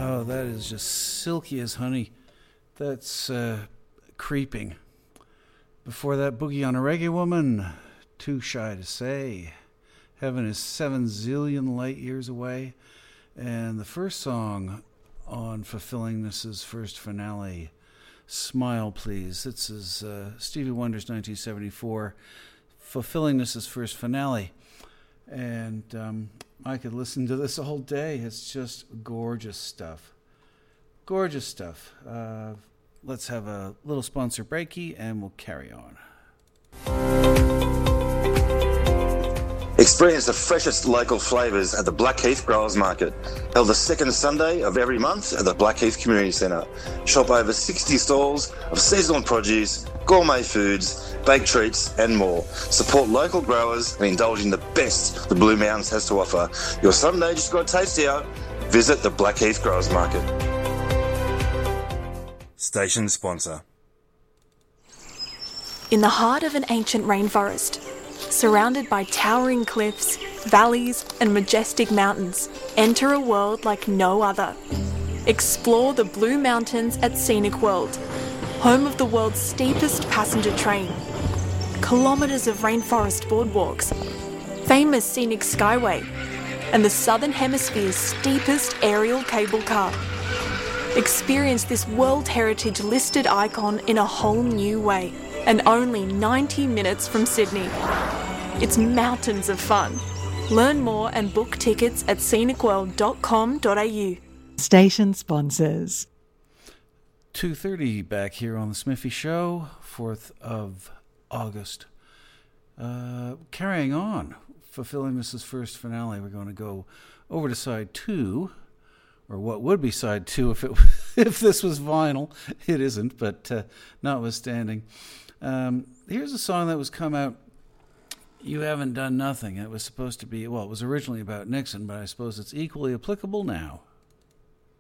Oh, that is just silky as honey. That's creeping. Before that, Boogie on a Reggae Woman, Too Shy to Say. Heaven is 7 zillion light years away. And the first song on Fulfillingness's first finale, Smile Please. This is Stevie Wonder's 1974 Fulfillingness's first finale. And I could listen to this all day. It's just gorgeous stuff. Gorgeous stuff. Let's have a little sponsor breaky and we'll carry on. Experience the freshest local flavours at the Blackheath Growers Market, held the second Sunday of every month at the Blackheath Community Centre. Shop over 60 stalls of seasonal produce, gourmet foods, baked treats and more. Support local growers and indulge in the best the Blue Mountains has to offer. Your Sunday just got tastier. Visit the Blackheath Growers Market. Station sponsor. In the heart of an ancient rainforest, surrounded by towering cliffs, valleys, and majestic mountains, enter a world like no other. Explore the Blue Mountains at Scenic World, home of the world's steepest passenger train, kilometres of rainforest boardwalks, famous scenic skyway, and the Southern Hemisphere's steepest aerial cable car. Experience this World Heritage listed icon in a whole new way, and only 90 minutes from Sydney. It's mountains of fun. Learn more and book tickets at scenicworld.com.au. Station sponsors. 2:30 back here on the Smithy Show, 4th of August. Carrying on, fulfilling Mrs. First finale, we're going to go over to side 2, or what would be side 2 if this was vinyl. It isn't, but notwithstanding. Here's a song that was come out, You Haven't Done Nothing. It was supposed to be, well, it was originally about Nixon, but I suppose it's equally applicable now.